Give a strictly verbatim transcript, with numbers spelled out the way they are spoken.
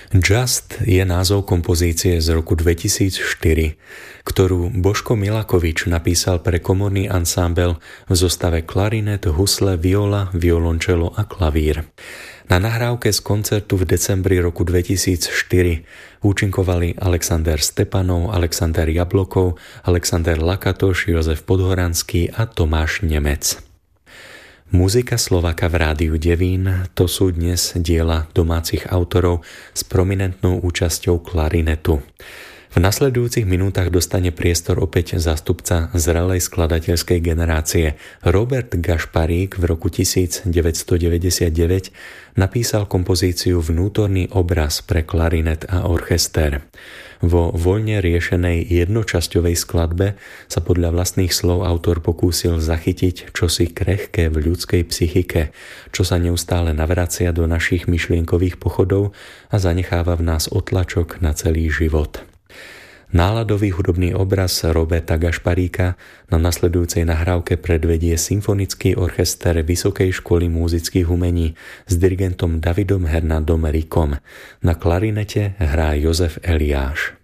Just je názov kompozície z roku dvetisícštyri, ktorú Božko Milakovič napísal pre komorný ansámbel v zostave klarinet, husle, viola, violončelo a klavír. Na nahrávke z koncertu v decembri roku dvetisícštyri účinkovali Alexander Stepanov, Alexander Jablokov, Alexander Lakatoš, Jozef Podhoranský a Tomáš Nemec. Muzika Slováka v Rádiu Devín, to sú dnes diela domácich autorov s prominentnou účasťou klarinetu. V nasledujúcich minútach dostane priestor opäť zástupca zrelej skladateľskej generácie. Robert Gašparík v roku devätnásťstodeväťdesiatdeväť napísal kompozíciu Vnútorný obraz pre klarinet a orchester. Vo voľne riešenej jednočasťovej skladbe sa podľa vlastných slov autor pokúsil zachytiť čosi krehké v ľudskej psychike, čo sa neustále navracia do našich myšlienkových pochodov a zanecháva v nás otlačok na celý život. Náladový hudobný obraz Roberta Gašparíka na nasledujúcej nahrávke predvedie Symfonický orchester Vysokej školy múzických umení s dirigentom Davidom Hernandom Rikom. Na klarinete hrá Jozef Eliáš.